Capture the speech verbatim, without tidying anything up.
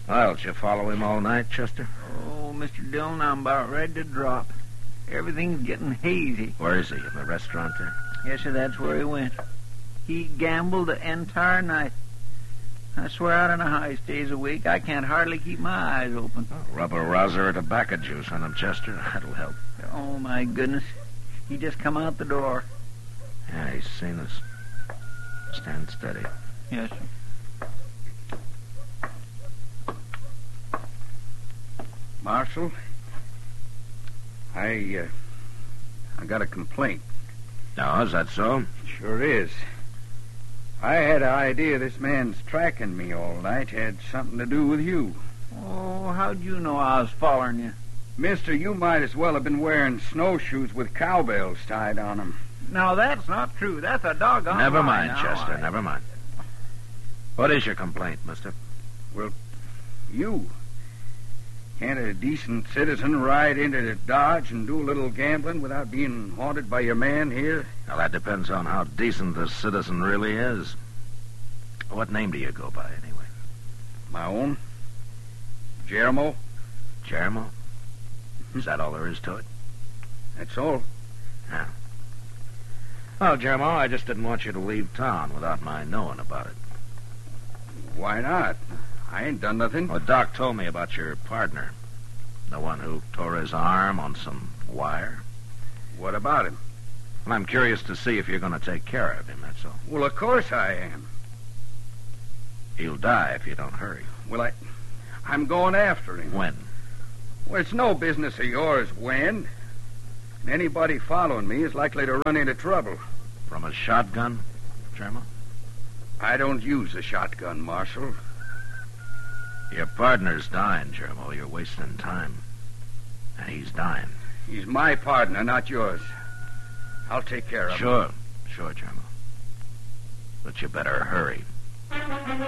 Well, did you follow him all night, Chester? Oh, Mister Dillon, I'm about ready to drop. Everything's getting hazy. Where is he? In the restaurant there? Yes, sir, that's where he went. He gambled the entire night. I swear out on a high stays awake. I can't hardly keep my eyes open. Oh, rub a rouser of tobacco juice on him, Chester. That'll help. Oh, my goodness. He just come out the door. Yeah, he's seen us. Stand steady. Yes, sir. Marshal, I, uh, I got a complaint. No, is that so? Sure is. I had an idea this man's tracking me all night had something to do with you. Oh, how'd you know I was following you? Mister, you might as well have been wearing snowshoes with cowbells tied on them. No, that's not true. That's a doggone Never lie mind, now. Chester, I... never mind. What is your complaint, mister? Well, you. Can't a decent citizen ride into the Dodge and do a little gambling without being haunted by your man here? Well, that depends on how decent the citizen really is. What name do you go by, anyway? My own? Jeremo? Jeremo? Is that all there is to it? That's all. Yeah. Well, Jeremo, I just didn't want you to leave town without my knowing about it. Why not? I ain't done nothing. Well, Doc told me about your partner. The one who tore his arm on some wire. What about him? Well, I'm curious to see if you're going to take care of him, that's all. Well, of course I am. He'll die if you don't hurry. Well, I... I'm going after him. When? Well, it's no business of yours when. And anybody following me is likely to run into trouble. From a shotgun, Jeremo? I don't use a shotgun, Marshal. Your partner's dying, Jeremo. You're wasting time. And he's dying. He's my partner, not yours. I'll take care of him. Sure. Sure, Jeremo. But you better hurry.